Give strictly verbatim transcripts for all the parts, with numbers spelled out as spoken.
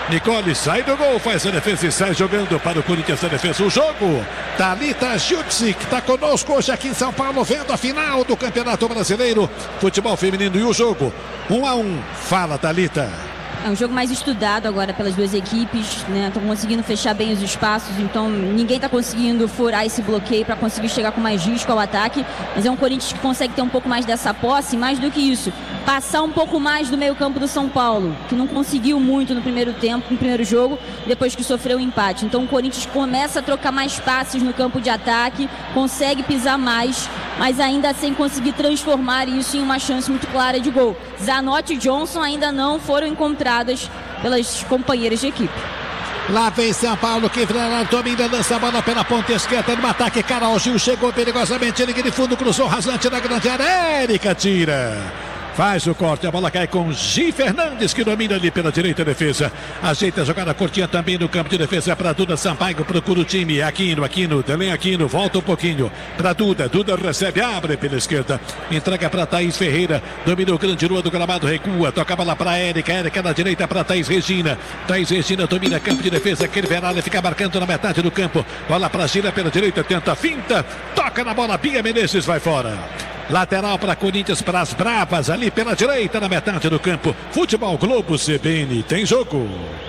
Nicole sai do gol, faz a defesa e sai jogando para o Corinthians a defesa. O jogo, Thalita Jutsi, que está conosco hoje aqui em São Paulo, vendo a final do Campeonato Brasileiro, futebol feminino. E o jogo, um a um. Fala, Thalita. É um jogo mais estudado agora pelas duas equipes, né? Estão conseguindo fechar bem os espaços, então ninguém está conseguindo furar esse bloqueio para conseguir chegar com mais risco ao ataque, mas é um Corinthians que consegue ter um pouco mais dessa posse, mais do que isso, passar um pouco mais do meio campo do São Paulo, que não conseguiu muito no primeiro tempo, no primeiro jogo, depois que sofreu o empate. Então o Corinthians começa a trocar mais passes no campo de ataque, consegue pisar mais, mas ainda sem conseguir transformar isso em uma chance muito clara de gol. Zanotti e Johnson ainda não foram encontrados pelas companheiras de equipe. Lá vem São Paulo, que domina, lança a bola pela ponta esquerda no ataque. Carol Gil chegou perigosamente, linha de fundo, cruzou rasante na grande área. Érica tira. Faz o corte, a bola cai com Gi Fernandes, que domina ali pela direita a defesa. Ajeita a jogada curtinha também no campo de defesa para Duda Sampaio, procura o time. Aquino, Aquino, também Aquino, volta um pouquinho para Duda. Duda recebe, abre pela esquerda. Entrega para Thaís Ferreira, domina o grande lua do gramado, recua. Toca a bola para Érica, Érica na direita para Thaís Regina. Thaís Regina domina campo de defesa. Kerverale fica marcando na metade do campo. Bola para Gira pela direita, tenta finta. Toca na bola, Bia Menezes vai fora. Lateral para Corinthians, para as Bravas, ali pela direita, na metade do campo. Futebol Globo C B N, tem jogo.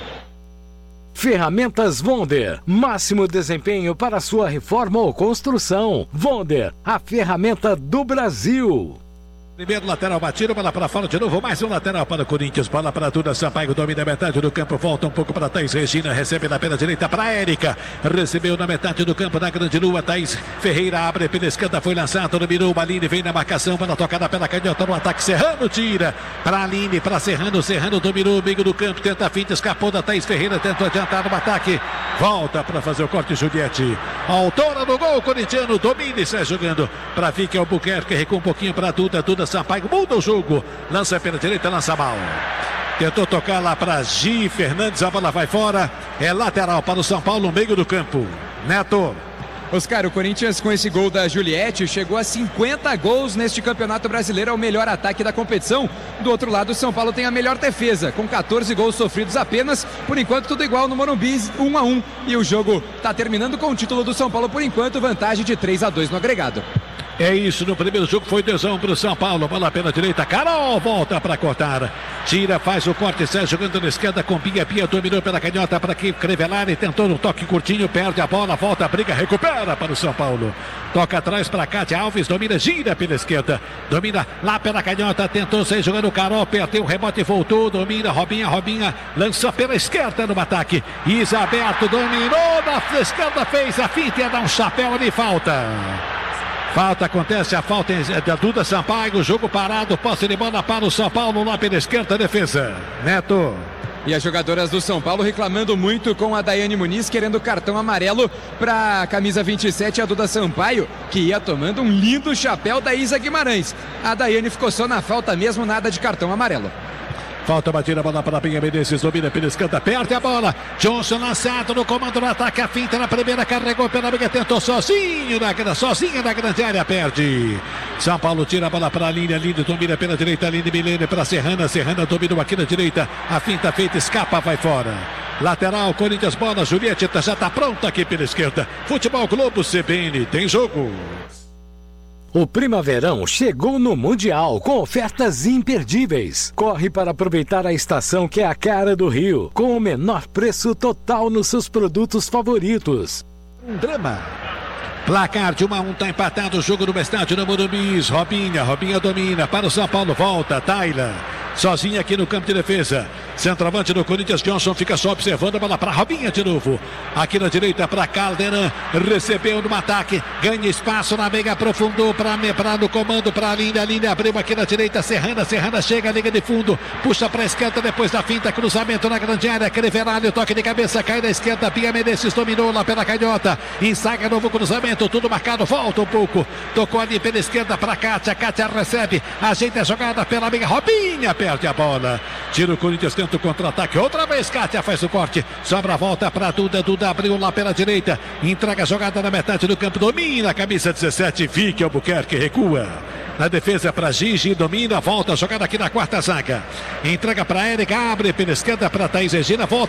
Ferramentas Wonder, máximo desempenho para sua reforma ou construção. Wonder, a ferramenta do Brasil. Primeiro lateral batido, bola para fora de novo, mais um lateral para o Corinthians, bola para Duda Sampaio, domina a metade do campo, volta um pouco para Thaís Regina, recebe na pela direita para Érica, recebeu na metade do campo, na grande lua, Thaís Ferreira abre pela esquerda, foi lançado, dominou o Aline, vem na marcação, bola tocada pela canhota no ataque, Serrano tira, para Aline, para Serrano, Serrano dominou o meio do campo, tenta a finta, escapou da Thaís Ferreira, tentou adiantar no ataque, volta para fazer o corte, Juliette, autora do gol, corintiano, domina e sai jogando para Vicky Albuquerque, recua um pouquinho para Duda, Duda Sampaio muda o jogo, lança pela direita, lança mal. Tentou tocar lá para Gi Fernandes, a bola vai fora. É lateral para o São Paulo, no meio do campo. Neto. Oscar, o Corinthians com esse gol da Juliette chegou a cinquenta gols neste Campeonato Brasileiro, é o melhor ataque da competição. Do outro lado, o São Paulo tem a melhor defesa, com quatorze gols sofridos apenas. Por enquanto, tudo igual no Morumbi, um a um. E o jogo está terminando com o título do São Paulo, por enquanto, vantagem de três a dois no agregado. É isso, no primeiro jogo foi dois a um para o São Paulo, bola pela direita, Carol volta para cortar, tira, faz o corte, sai jogando na esquerda com Pia, Pia dominou pela canhota para aqui, Crevelari tentou no toque curtinho, perde a bola, volta a briga, recupera para o São Paulo, toca atrás para Cátia Alves, domina, gira pela esquerda, domina lá pela canhota, tentou sair jogando o Carol, perdeu o rebote e voltou, domina, Robinha, Robinha, lançou pela esquerda no ataque, Isaberto dominou na esquerda, fez a finta, ia dar um chapéu ali, falta. Falta, acontece a falta da Duda Sampaio, jogo parado, posse de bola para o São Paulo, lá pela esquerda, defesa. Neto. E as jogadoras do São Paulo reclamando muito com a Daiane Muniz, querendo cartão amarelo para a camisa vinte e sete, a Duda Sampaio, que ia tomando um lindo chapéu da Isa Guimarães. A Daiane ficou só na falta mesmo, nada de cartão amarelo. Falta batida, a bola para Pinha Menezes, domina pela esquerda, perde a bola. Johnson lançado no comando do ataque, a finta na primeira, carregou pela amiga, tentou sozinho, na, sozinho na grande área, perde. São Paulo tira a bola para a linha, Aline domina pela direita, Aline Milene para Serrana, Serrana dominou aqui na direita, a finta feita, escapa, vai fora. Lateral, Corinthians, bola, Juliette já está pronta aqui pela esquerda. Futebol Globo C B N, tem jogo. O Primaverão chegou no Mundial com ofertas imperdíveis. Corre para aproveitar a estação que é a cara do Rio, com o menor preço total nos seus produtos favoritos. Um drama. Placar de um a um, tá empatado o jogo no estádio no Morumbi. Robinha, Robinha domina para o São Paulo, volta, Tayla. Sozinha aqui no campo de defesa. Centroavante do Corinthians, Johnson fica só observando a bola para Robinha de novo. Aqui na direita para Caldeirão. Recebeu no ataque. Ganha espaço na meia, aprofundou para no comando para a linha. A linha abriu aqui na direita. Serrana, Serrana chega, liga de fundo. Puxa para a esquerda depois da finta. Cruzamento na grande área. Creveralho, toque de cabeça. Cai na esquerda. Pia Menezes dominou lá pela canhota. Ensaga novo cruzamento. Tudo marcado. Volta um pouco. Tocou ali pela esquerda para Cátia. Cátia recebe. Ajeita a jogada pela meia. Robinha perde a bola. Tira o Corinthians, tenta o contra-ataque. Outra vez Cátia faz o corte. Sobra a volta para Duda. Duda abriu lá pela direita. Entrega a jogada na metade do campo. Domina a camisa dezessete. Vicky Albuquerque recua. Na defesa para Gigi, domina, volta a jogada aqui na quarta zaga. Entrega para Érica, abre pela esquerda para Thaís Regina, volta